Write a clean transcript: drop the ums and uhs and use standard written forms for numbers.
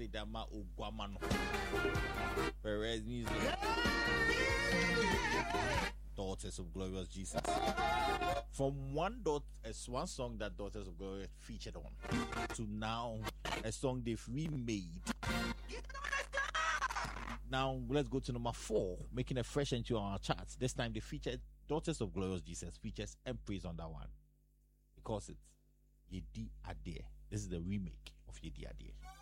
Dama Ogwamano. Perez music. Daughters of Glorious Jesus. From one song that Daughters of Glory featured on to now a song they've remade. Now let's go to number 4, making a fresh entry on our charts. This time they featured Daughters of Glorious Jesus features Empress on that one because it's Yedi Ade. This is the remake of Yedi Ade.